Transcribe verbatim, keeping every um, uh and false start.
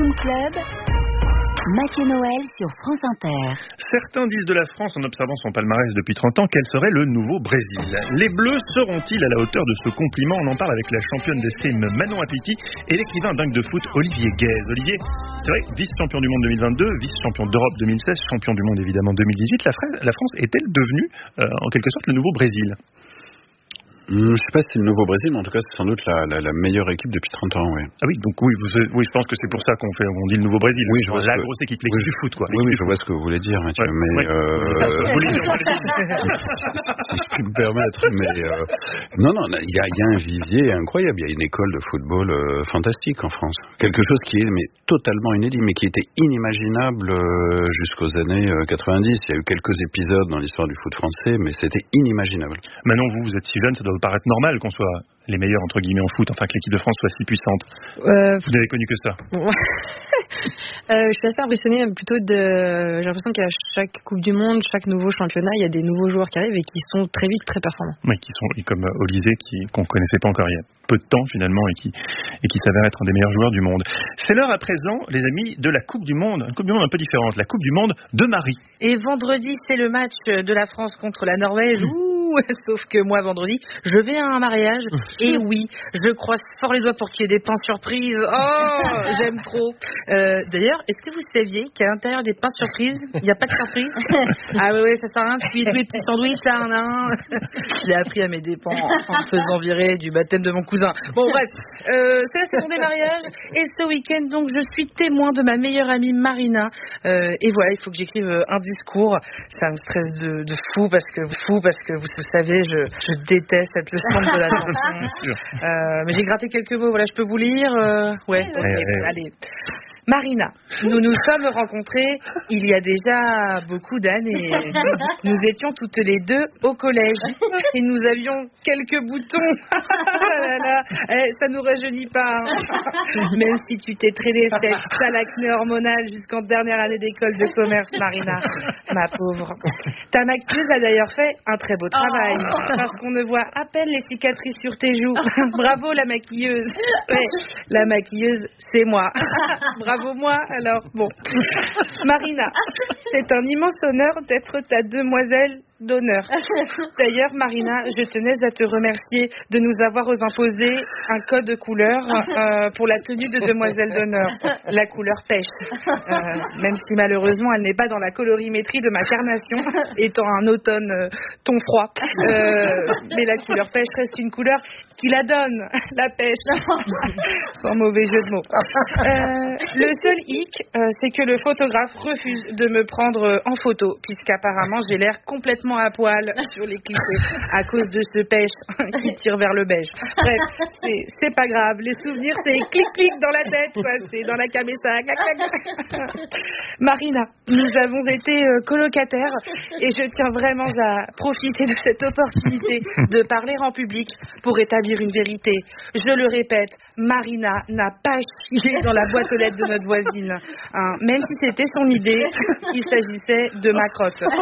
Fan Club, Mathieu Noël sur France Inter. Certains disent de la France, en observant son palmarès depuis trente ans, qu'elle serait le nouveau Brésil. Les Bleus seront-ils à la hauteur de ce compliment? On en parle avec la championne d'escrime Manon Apiti et l'écrivain dingue de foot Olivier Guèze. Olivier, c'est vrai, vice-champion du monde deux mille vingt-deux, vice-champion d'Europe deux mille seize, champion du monde évidemment deux mille dix-huit, la, Fra- la France est-elle devenue euh, en quelque sorte le nouveau Brésil? Je ne sais pas si c'est le nouveau Brésil, mais en tout cas, c'est sans doute la, la, la meilleure équipe depuis trente ans, oui. Ah oui, donc oui, vous, oui, je pense que c'est pour ça qu'on fait, on dit le nouveau Brésil. Oui, je vois la que, grosse équipe, l'équipe oui, du foot, quoi. Oui, oui, je vois ce que vous voulez dire, Mathieu, ouais, mais... ouais. Euh, vous voulez dire, si je puis me permettre, mais... Euh, non, non, il y, a, il y a un vivier incroyable, il y a une école de football euh, fantastique en France. Quelque chose qui est mais, totalement inédit, mais qui était inimaginable euh, jusqu'aux années euh, quatre-vingt-dix. Il y a eu quelques épisodes dans l'histoire du foot français, mais c'était inimaginable. Manon, vous, vous êtes si jeune, ça doit vous paraître normal qu'on soit les meilleurs entre guillemets en foot, enfin que l'équipe de France soit si puissante. Euh, Vous n'avez connu que ça. euh, je suis assez impressionnée plutôt de. J'ai l'impression qu'à chaque Coupe du Monde, chaque nouveau championnat, il y a des nouveaux joueurs qui arrivent et qui sont très vite très performants. Oui, qui sont comme Olysée, qui qu'on connaissait pas encore il y a peu de temps finalement et qui et qui s'avère être un des meilleurs joueurs du monde. C'est l'heure à présent, les amis, de la Coupe du Monde, une Coupe du Monde un peu différente, la Coupe du Monde de Marie. Et vendredi, c'est le match de la France contre la Norvège. Mmh. Ouh, sauf que moi, vendredi, je vais à un mariage. Et oui, je croise fort les doigts pour qu'il y ait des pains surprises. Oh, j'aime trop. Euh, d'ailleurs, est-ce que vous saviez qu'à l'intérieur des pains surprises, il n'y a pas de surprise? Ah oui, oui, ça sert à rien de cuire les petits sandwichs là, hein. Je l'ai appris à mes dépens en me faisant virer du baptême de mon cousin. Bon, bref, euh, c'est la saison des mariages. Et ce week-end, donc, je suis témoin de ma meilleure amie Marina. Euh, et voilà, il faut que j'écrive un discours. Ça me stresse de, de fou parce que fou parce que vous, vous savez, je, je déteste être le centre de l'attention. Euh, mais j'ai gratté quelques mots, voilà, je peux vous lire euh, Ouais, ok, ouais, allez. Marina, nous nous sommes rencontrés il y a déjà beaucoup d'années. Nous étions toutes les deux au collège et nous avions quelques boutons. là, là. Eh, ça nous rajeunit pas. Hein. Même si tu t'es traîné cette sale acné hormonale jusqu'en dernière année d'école de commerce, Marina, ma pauvre. Ta maquilleuse a d'ailleurs fait un très beau travail parce qu'on ne voit à peine les cicatrices sur tes joues. Bravo la maquilleuse. Ouais, la maquilleuse, c'est moi. Bravo moi, alors, bon. Marina, c'est un immense honneur d'être ta demoiselle d'honneur. D'ailleurs, Marina, je tenais à te remercier de nous avoir imposé un code de couleur euh, pour la tenue de demoiselle d'honneur, la couleur pêche. Euh, même si malheureusement, elle n'est pas dans la colorimétrie de ma carnation, étant un automne euh, ton froid. Euh, mais la couleur pêche reste une couleur qui la donne, la pêche. Sans mauvais jeu de mots. Euh, le seul hic, euh, c'est que le photographe refuse de me prendre en photo, puisqu'apparemment, j'ai l'air complètement à poil sur les clichés à cause de ce pêche qui tire vers le beige. Bref, c'est, c'est pas grave. Les souvenirs, c'est clic-clic dans la tête, quoi. C'est dans la cabessa. Marina, nous avons été euh, colocataires et je tiens vraiment à profiter de cette opportunité de parler en public pour établir une vérité. Je le répète, Marina n'a pas chié dans la boîte aux lettres de notre voisine. Hein, même si c'était son idée, il s'agissait de ma crotte.